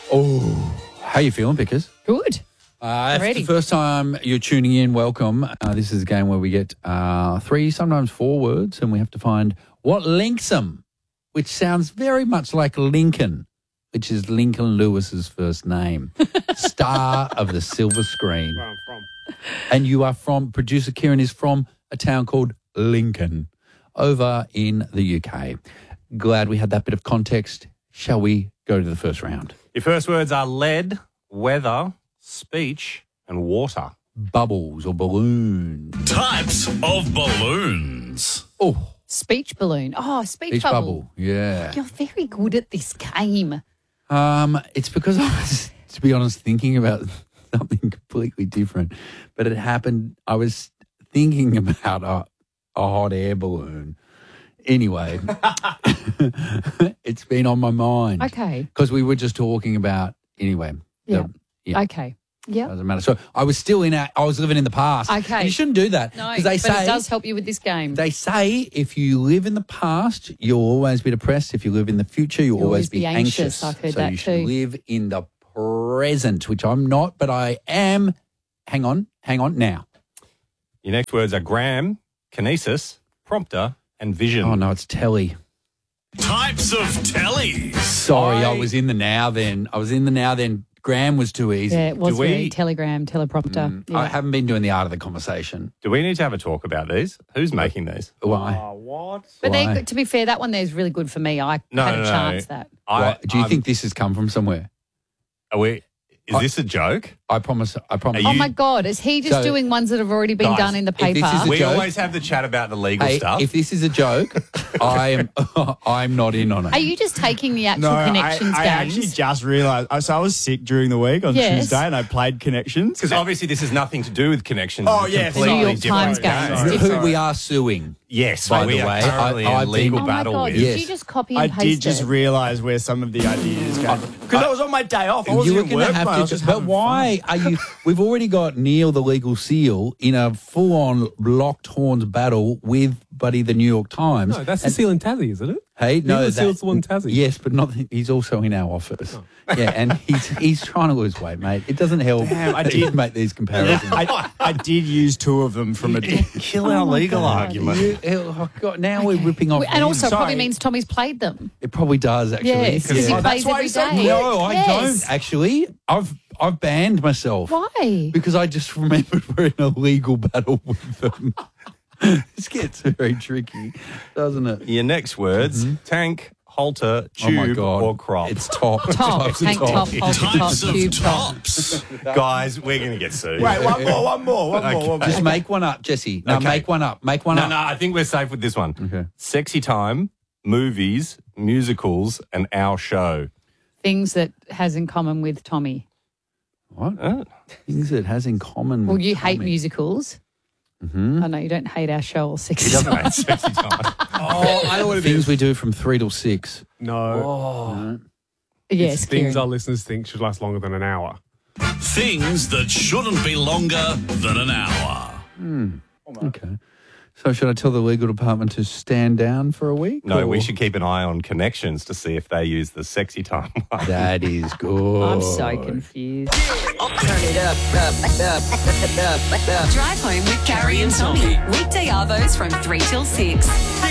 Oh, how you feeling, Pickers? Good. If it's the first time you're tuning in, welcome. This is a game where we get 3, sometimes 4 words, and we have to find what links them, which sounds very much like Lincoln, which is Lincoln Lewis's first name, star of the silver screen. Where I'm from. And you are from, producer Kieran is from a town called Lincoln over in the UK. Glad we had that bit of context. Shall we go to the first round? Your first words are lead, weather, speech, and water. Bubbles or balloons. Types of balloons. Oh, Speech balloon. Oh, speech beach bubble. bubble. Yeah. You're very good at this game. It's because I was, to be honest, thinking about something completely different. But it happened, I was thinking about a hot air balloon. Anyway, it's been on my mind. Okay. Because we were just talking about, anyway. Yeah. Yeah. Okay. Yeah. Doesn't matter. So I was still I was living in the past. Okay. And you shouldn't do that. No, Because they but say, it does help you with this game. they say if you live in the past, you'll always be depressed. If you live in the future, you'll always be anxious. I've heard so that you should too. live in the present, which I'm not, but I am. Hang on now. Your next words are gram, kinesis, prompter, and vision. Oh, no, it's telly. Types of tellies. Sorry, I was in the now then. Gram was too easy. Yeah, it was Do we- very telegram, teleprompter. Yeah. I haven't been doing the art of the conversation. Do we need to have a talk about these? Who's making these? Why? What? But Why? to be fair, that one there is really good for me. I No, had no, a no. chance that. Why? Do you think this has come from somewhere? Is this a joke? I promise. Are Oh you- my God, is he just So- doing ones that have already been Guys, done in the if this paper? is a We joke? always have the chat about the legal Hey, stuff. if this is a joke, I'm not in on it. Are you just taking the actual connections I games? actually just realised. So I was sick during the week on Yes. Tuesday, and I played connections. Because obviously this has nothing to do with connections. Oh, It's a yes. completely New York different Times game. games. Sorry. Who we are suing. Yes, By we the are way, currently I've in legal Oh my battle God, with. did Yes. you just copy I and paste did just it? realise where some of the ideas came from. Because I was on my day off. I wasn't You were even going to working. have I to. was just But having why are you? We've already got Neil, the legal seal, in a full-on locked horns battle with Buddy, the New York Times. No, that's the seal in Tassie, isn't it? Hey, no, Neil the Seal's the one in Tassie. Yes, but not. He's also in our office. Yeah, and he's trying to lose weight, mate. It doesn't help. Damn, I that you did- make these comparisons. I did use 2 of them from a. Kill our legal argument. Oh God, now we're ripping off. And also, it probably Sorry. means Tommy's played them. it probably does actually. Yes, because he Oh, plays that's why every he said day. No, I Yes. don't actually. I've banned myself. Why? Because I just remembered we're in a legal battle with them. This gets very tricky, doesn't it? Your next words, tank, halter, Oh my tube, God. or crop. It's top. Top, Types of tank top, halter top, Types of tube top. tops. Guys, we're going to get sued. Wait, one more. Just make one up, Jesse. No, Okay. make one up. Make one No, up. no, I think we're safe with this one. Okay. Sexy time, movies, musicals, and our show. Things that has in common with Tommy. What? Oh. Things it has in common Well, with you hate Tommy. musicals. I know you don't hate our show or six. He doesn't hate sexy time. Oh, I know what it Things is. we do from 3 till 6. No. Yes, It's things our Kieran. listeners think should last longer than an hour. Things that shouldn't be longer than an hour. Okay. So should I tell the legal department to stand down for a week? No, or- we should keep an eye on connections to see if they use the sexy time one. That is good. I'm so confused. Drive home with Carrie and Tommy. Weekday arvos from 3 till 6.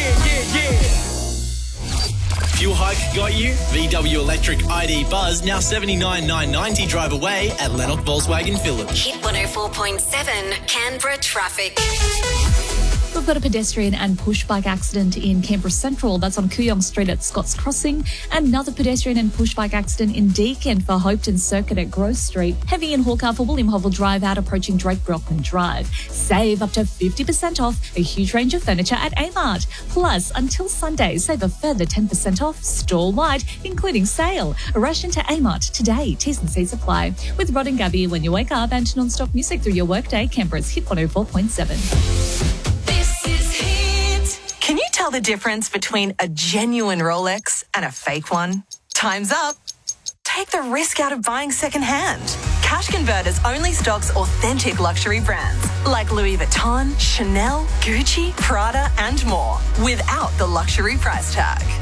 Fuel hike got you? VW Electric ID Buzz now $79,990 drive away at Lennox Volkswagen Phillips. Hit 104.7 Canberra traffic. We've got a pedestrian and push bike accident in Canberra Central. That's on Kooyong Street at Scott's Crossing. Another pedestrian and push bike accident in Deakin for Hopeton Circuit at Grove Street. Heavy in Hawker for William Hovell Drive out approaching Drake Brockman Drive. Save up to 50% off a huge range of furniture at Amart. Plus, until Sunday, save a further 10% off store-wide, including sale. Rush into Amart today. T's and C's apply. With Rod and Gabby when you wake up and non-stop music through your workday, Canberra's Hit 104.7. This is Hit. Can you tell the difference between a genuine Rolex and a fake one? Time's up. Take the risk out of buying secondhand. Cash Converters only stocks authentic luxury brands like Louis Vuitton, Chanel, Gucci, Prada, and more without the luxury price tag.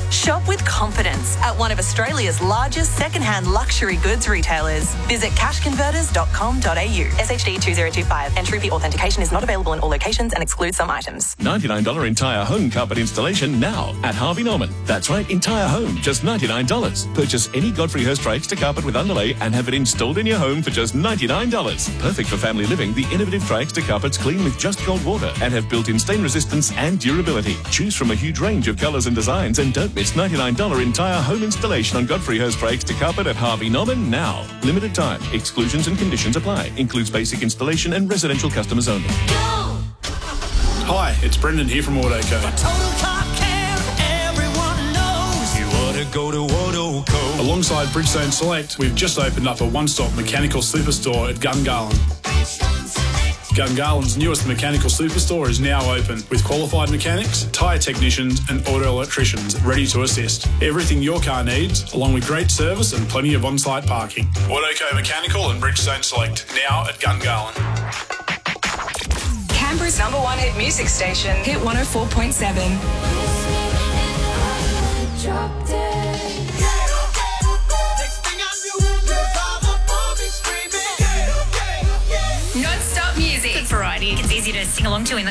Shop with confidence at one of Australia's largest second-hand luxury goods retailers. Visit cashconverters.com.au. SHD 2025. Entry fee authentication is not available in all locations and excludes some items. $99 entire home carpet installation now at Harvey Norman. That's right, entire home, just $99. Purchase any Godfrey Hirst Triexta carpet with underlay and have it installed in your home for just $99. Perfect for family living, the innovative Triexta carpets clean with just cold water and have built-in stain resistance and durability. Choose from a huge range of colours and designs and don't miss $99 entire home installation on Godfrey Hirst Triexta carpet at Harvey Norman now. Limited time. Exclusions and conditions apply. Includes basic installation and residential customers only. Hi, it's Brendan here from Autoco. Total car care, everyone knows. You ought to go to Autoco. Alongside Bridgestone Select, we've just opened up a one-stop mechanical superstore at Gungahlin. Gungahlин's newest mechanical superstore is now open with qualified mechanics, tyre technicians and auto electricians ready to assist. Everything your car needs, along with great service and plenty of on-site parking. Autoco Mechanical and Bridgestone Select, now at Gungahlin. Canberra's #1 hit music station, Hit 104.7. Non-stop music. Good variety. It's easy to sing along to in the